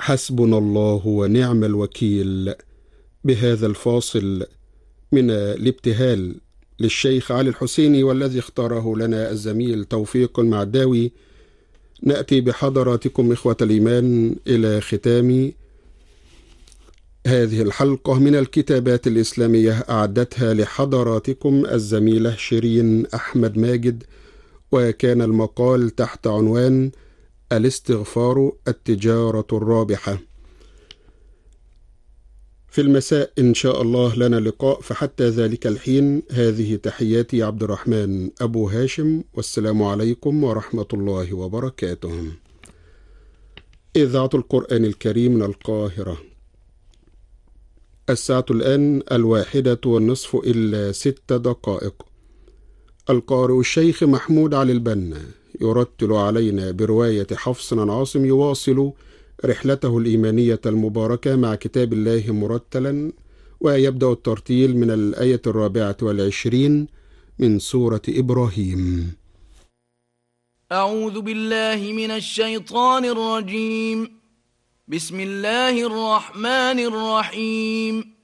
حسبنا الله ونعم الوكيل. بهذا الفاصل من الابتهال للشيخ علي الحسيني والذي اختاره لنا الزميل توفيق المعداوي، نأتي بحضراتكم إخوة الإيمان إلى ختام هذه الحلقة من الكتابات الإسلامية أعدتها لحضراتكم الزميلة شيرين أحمد ماجد، وكان المقال تحت عنوان الاستغفار التجارة الرابحة. في المساء إن شاء الله لنا لقاء، فحتى ذلك الحين هذه تحياتي عبد الرحمن أبو هاشم، والسلام عليكم ورحمة الله وبركاته. إذاعة القرآن الكريم من القاهرة، الساعة الآن 1:01 إلا 6 دقائق. القارئ الشيخ محمود علي البنا يرتل علينا برواية حفص عن عاصم، يواصل رحلته الإيمانية المباركة مع كتاب الله مرتلا، ويبدأ الترتيل من الآية 24 من سورة إبراهيم. أعوذ بالله من الشيطان الرجيم. بسم الله الرحمن الرحيم.